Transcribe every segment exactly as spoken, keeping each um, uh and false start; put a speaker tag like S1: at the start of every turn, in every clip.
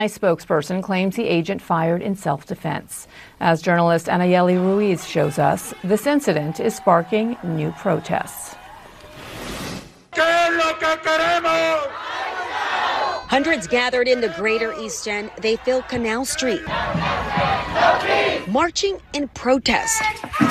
S1: A spokesperson claims the agent fired in self-defense. As journalist Anayeli Ruiz shows us, this incident is sparking new protests.
S2: Hundreds gathered in the greater East End. They filled Canal Street, marching in protest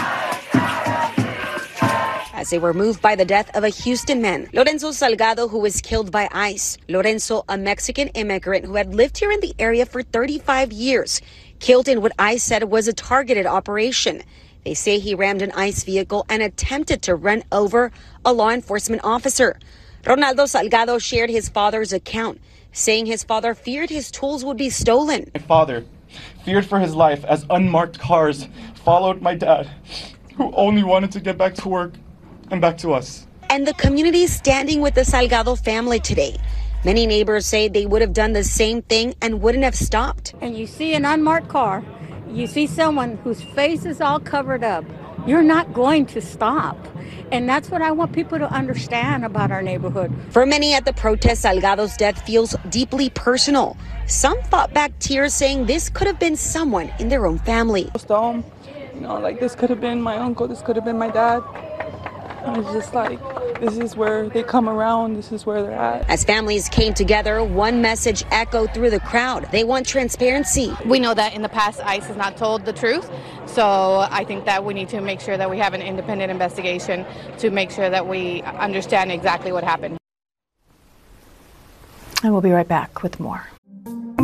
S2: as they were moved by the death of a Houston man, Lorenzo Salgado, who was killed by ICE. Lorenzo, a Mexican immigrant who had lived here in the area for thirty-five years, killed in what ICE said was a targeted operation. They say he rammed an ICE vehicle and attempted to run over a law enforcement officer. Ronaldo Salgado shared his father's account, saying his father feared his tools would be stolen.
S3: My father feared for his life as unmarked cars followed my dad, who only wanted to get back to work and back to us.
S2: And the community is standing with the Salgado family today. Many neighbors say they would have done the same thing and wouldn't have stopped.
S4: And you see an unmarked car, you see someone whose face is all covered up, you're not going to stop. And that's what I want people to understand about our neighborhood.
S2: For many at the protest, Salgado's death feels deeply personal. Some fought back tears, saying this could have been someone in their own family.
S5: Um, you know, like this could have been my uncle, this could have been my dad. And it's just like, this is where they come around, this is where they're at.
S2: As families came together, one message echoed through the crowd. They want transparency.
S6: We know that in the past, ICE has not told the truth. So I think that we need to make sure that we have an independent investigation to make sure that we understand exactly what happened.
S1: And we'll be right back with more.